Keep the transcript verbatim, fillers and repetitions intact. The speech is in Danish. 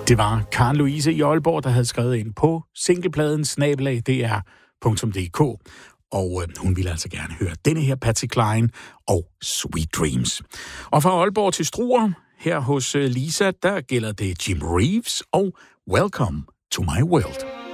Det var Karen Louise i Aalborg, der havde skrevet ind på singlepladen snabel-a d r punktum d k. Og øh, hun ville altså gerne høre denne her Patsy Cline og Sweet Dreams. Og fra Aalborg til Struer, her hos øh, Lisa, der gælder det Jim Reeves og Welcome to My World.